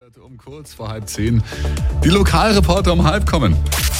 Um kurz vor 9:30. Die Lokalreporter um 9:30 kommen.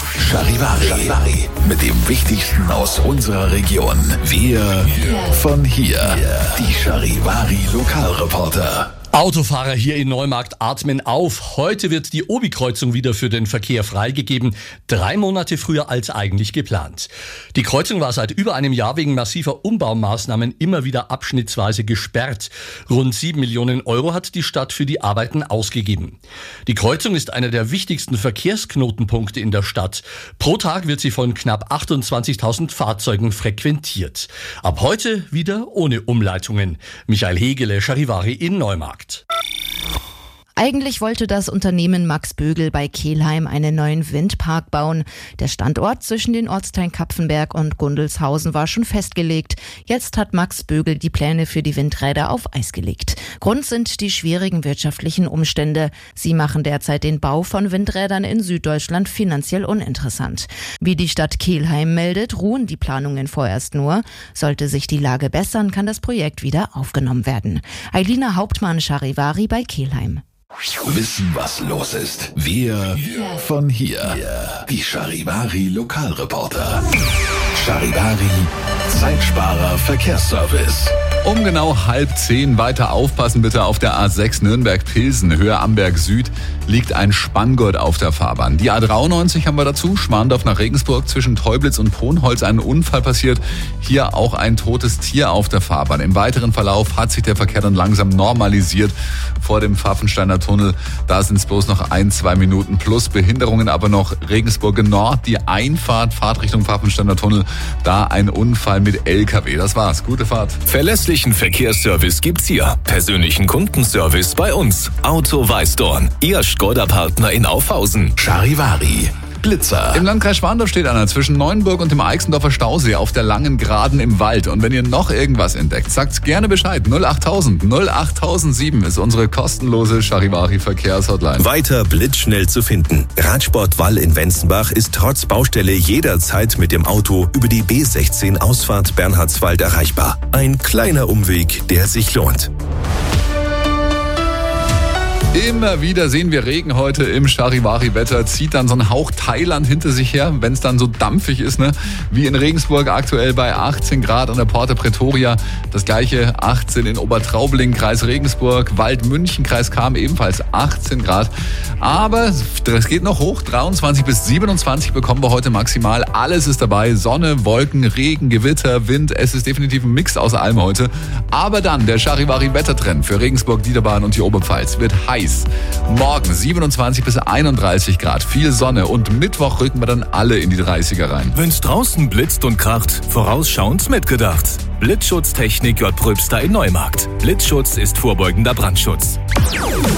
Charivari. Mit dem Wichtigsten aus unserer Region. Wir von hier. Die Charivari Lokalreporter. Autofahrer hier in Neumarkt atmen auf. Heute wird die Obi-Kreuzung wieder für den Verkehr freigegeben. 3 Monate früher als eigentlich geplant. Die Kreuzung war seit über einem Jahr wegen massiver Umbaumaßnahmen immer wieder abschnittsweise gesperrt. Rund 7 Millionen Euro hat die Stadt für die Arbeiten ausgegeben. Die Kreuzung ist einer der wichtigsten Verkehrsknotenpunkte in der Stadt. Pro Tag wird sie von knapp 28.000 Fahrzeugen frequentiert. Ab heute wieder ohne Umleitungen. Michael Hegele, Charivari in Neumarkt. Eigentlich wollte das Unternehmen Max Bögel bei Kelheim einen neuen Windpark bauen. Der Standort zwischen den Ortsteilen Kapfenberg und Gundelshausen war schon festgelegt. Jetzt hat Max Bögel die Pläne für die Windräder auf Eis gelegt. Grund sind die schwierigen wirtschaftlichen Umstände. Sie machen derzeit den Bau von Windrädern in Süddeutschland finanziell uninteressant. Wie die Stadt Kelheim meldet, ruhen die Planungen vorerst nur. Sollte sich die Lage bessern, kann das Projekt wieder aufgenommen werden. Eilina Hauptmann, Charivari bei Kelheim. Wissen, was los ist. Wir von hier. Die Charivari Lokalreporter. Charivari Zeitsparer Verkehrsservice. Um genau 9:30 weiter aufpassen bitte auf der A6 Nürnberg-Pilsen, Höhe Amberg Süd, liegt ein Spanngurt auf der Fahrbahn. Die A93 haben wir dazu, Schmarndorf nach Regensburg, zwischen Teublitz und Ponholz ein Unfall passiert. Hier auch ein totes Tier auf der Fahrbahn. Im weiteren Verlauf hat sich der Verkehr dann langsam normalisiert vor dem Pfaffensteiner Tunnel. Da sind es bloß noch 1-2 Minuten plus Behinderungen, aber noch Regensburg Nord, die Einfahrt, Fahrtrichtung Pfaffensteiner Tunnel, da ein Unfall mit LKW. Das war's. Gute Fahrt. Verlässlichen Verkehrsservice gibt's hier. Persönlichen Kundenservice bei uns. Auto Weißdorn. Ihr Škoda-Partner in Aufhausen. Charivari Blitzer. Im Landkreis Schwandorf steht einer zwischen Neuenburg und dem Eichsendorfer Stausee auf der langen Geraden im Wald. Und wenn ihr noch irgendwas entdeckt, sagt gerne Bescheid. 08000 08007 ist unsere kostenlose Charivari Verkehrshotline. Weiter blitzschnell zu finden. Radsport Wall in Wenzenbach ist trotz Baustelle jederzeit mit dem Auto über die B16 Ausfahrt Bernhardswald erreichbar. Ein kleiner Umweg, der sich lohnt. Immer wieder sehen wir Regen heute im Charivari-Wetter, zieht dann so ein Hauch Thailand hinter sich her, wenn es dann so dampfig ist, ne? Wie in Regensburg aktuell bei 18 Grad an der Porta Pretoria. Das gleiche 18 in Obertraubling, Kreis Regensburg, Waldmünchen, Kreis Cham ebenfalls 18 Grad. Aber es geht noch hoch, 23 bis 27 bekommen wir heute maximal. Alles ist dabei, Sonne, Wolken, Regen, Gewitter, Wind. Es ist definitiv ein Mix aus allem heute. Aber dann der Charivari-Wettertrend für Regensburg, Niederbayern und die Oberpfalz wird heiß. Morgen 27 bis 31 Grad, viel Sonne und Mittwoch rücken wir dann alle in die 30er rein. Wenn's draußen blitzt und kracht, vorausschauend mitgedacht. Blitzschutztechnik J. Pröbster in Neumarkt. Blitzschutz ist vorbeugender Brandschutz.